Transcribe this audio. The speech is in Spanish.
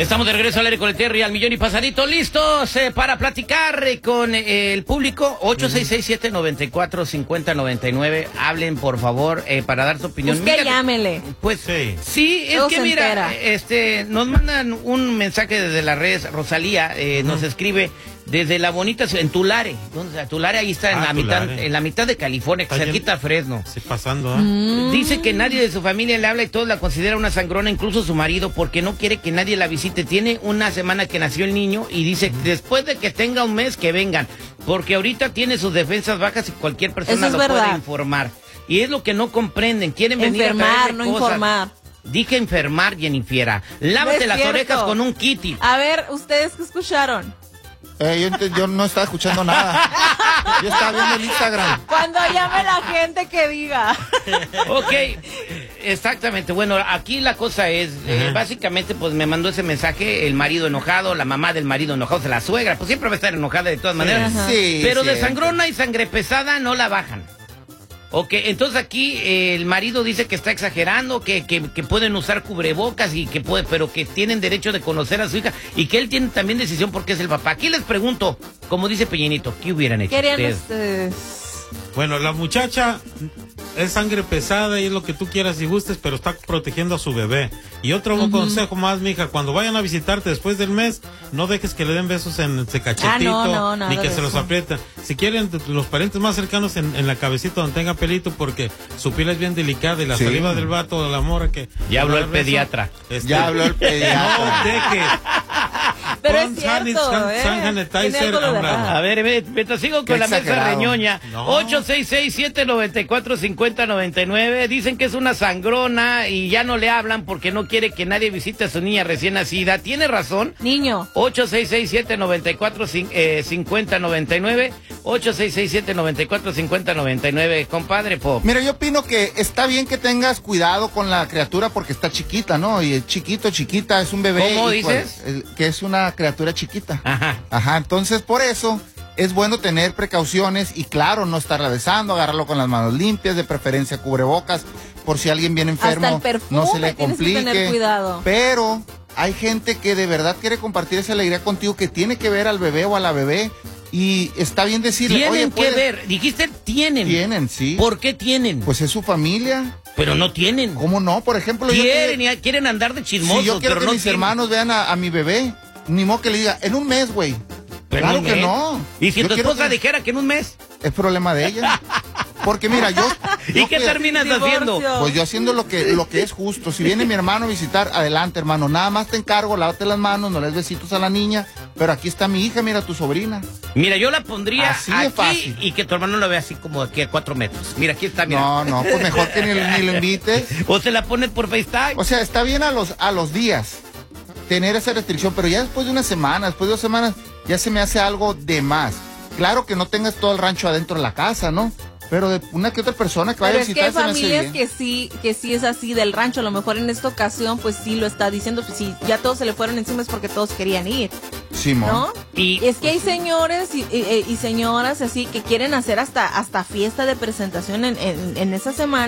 Estamos de regreso al aire con el Terry al millón y pasadito, listos para platicar con el público. 866-794-5099. Hablen, por favor, para dar su opinión. Usted llámele. Pues sí, es que mira, nos mandan un mensaje desde las redes. Rosalía nos escribe desde la bonita en Tulare. Tulare ahí está en la mitad de California, cerquita a Fresno. Sí, pasando, Dice que nadie de su familia le habla y todos la consideran una sangrona, incluso su marido, porque no quiere que nadie la visite. Tiene una semana que nació el niño y dice después de que tenga un mes que vengan, porque ahorita tiene sus defensas bajas y cualquier persona lo puede informar. Y es lo que no comprenden, quieren venir a traerle no cosas. Informar. Dije enfermar, Jennifer. Lávate las orejas con un kitty. A ver, ¿ustedes qué escucharon? Yo no estaba escuchando nada. Yo estaba viendo el Instagram. Cuando llame la gente que diga. Ok, exactamente. Bueno, aquí la cosa es, básicamente, pues me mandó ese mensaje el marido enojado, la mamá del marido enojado, la suegra, pues siempre va a estar enojada de todas maneras. Sí, pero de sangrona y sangre pesada no la bajan. Ok, entonces aquí el marido dice que está exagerando, que pueden usar cubrebocas y pero que tienen derecho de conocer a su hija y que él tiene también decisión porque es el papá. Aquí les pregunto, como dice Peñinito, ¿qué hubieran hecho ustedes? Bueno, la muchacha es sangre pesada y es lo que tú quieras y gustes, pero está protegiendo a su bebé. Y otro consejo más, mija, cuando vayan a visitarte después del mes, no dejes que le den besos en ese cachetito, ni que se los aprieten. Si quieren, los parientes más cercanos en la cabecita donde tenga pelito, porque su piel es bien delicada y la saliva del vato, de la mora que... Ya habló el pediatra. Ya habló el pediatra. No dejes. Pero es cierto, A ver, me sigo con la mesa reñoña. 866-794-5099. Dicen que es una sangrona y ya no le hablan porque no quiere que nadie visite a su niña recién nacida. ¿Tiene razón? Niño. 866-794-5099. 866-794-5099. Compadre Pop. Mira, yo opino que está bien que tengas cuidado con la criatura porque está chiquita, ¿no? Y el chiquita, es un bebé. ¿Cómo dices? Pues, que es una criatura chiquita. Ajá. Entonces, por eso es bueno tener precauciones y, claro, no estarla besando, agarrarlo con las manos limpias, de preferencia cubrebocas, por si alguien viene enfermo, hasta el perfume, no se le complique. Que tener cuidado. Pero hay gente que de verdad quiere compartir esa alegría contigo, que tiene que ver al bebé o a la bebé. Y está bien decirle, tienen que ver, dijiste tienen. Tienen, sí. ¿Por qué tienen? Pues es su familia. Pero no tienen. ¿Cómo no? Por ejemplo, quieren andar de chismosos. Si yo quiero que mis hermanos vean a mi bebé, ni modo que le diga, en un mes, güey. Claro que no. ¿Y si tu esposa dijera que en un mes? Es problema de ella. Porque mira, yo ¿y qué terminas haciendo? Pues yo haciendo lo que es justo. Si viene mi hermano a visitar, adelante, hermano. Nada más te encargo, lávate las manos, no le des besitos a la niña. Pero aquí está mi hija, mira, tu sobrina. Mira, yo la pondría así aquí fácil. Y que tu hermano lo vea así como aquí a 4 metros. Mira, aquí está, mira. No, pues mejor que ni lo invites. O se la pones por FaceTime. O sea, está bien a los días tener esa restricción, pero ya después de una semana, después de 2 semanas, ya se me hace algo de más. Claro que no tengas todo el rancho adentro de la casa, ¿no? Pero de una que otra persona que vaya a visitar. Pero es que hay familias que sí es así del rancho. A lo mejor en esta ocasión pues sí lo está diciendo. Pues si ya todos se le fueron encima es porque todos querían ir. Simón. ¿No? Y es que hay señores y señoras así que quieren hacer hasta fiesta de presentación en esa semana.